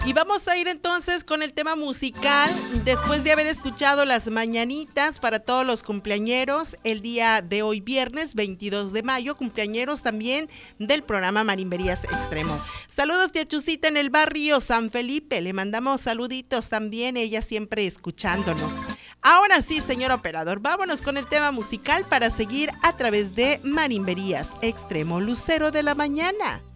Y vamos a ir entonces con el tema musical, después de haber escuchado las mañanitas para todos los cumpleañeros, el día de hoy viernes 22 de mayo, cumpleañeros también del programa Marimberías Extremo. Saludos de Chucita en el barrio San Felipe, le mandamos saluditos también, ella siempre escuchándonos. Ahora sí, señor operador, vámonos con el tema musical para seguir a través de Marimberías Extremo, Lucero de la Mañana.